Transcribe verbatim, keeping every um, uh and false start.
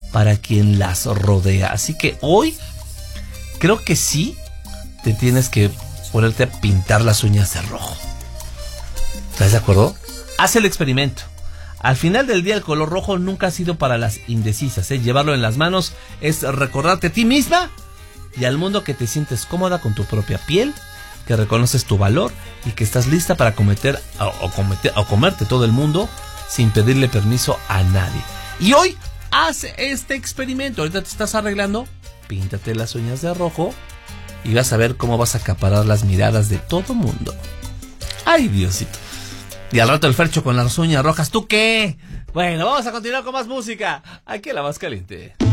para quien las rodea. Así que hoy creo que sí te tienes que ponerte a pintar las uñas de rojo. ¿Estás de acuerdo? Haz el experimento. Al final del día el color rojo nunca ha sido para las indecisas, ¿eh? Llevarlo en las manos es recordarte a ti misma y al mundo que te sientes cómoda con tu propia piel, que reconoces tu valor y que estás lista para cometer o, o, cometer, o comerte todo el mundo sin pedirle permiso a nadie. Y hoy haz este experimento. Ahorita te estás arreglando, píntate las uñas de rojo y vas a ver cómo vas a acaparar las miradas de todo mundo. Ay, Diosito. Y al rato el Fercho con las uñas rojas, ¿tú qué? Bueno, vamos a continuar con más música aquí en La Más Caliente.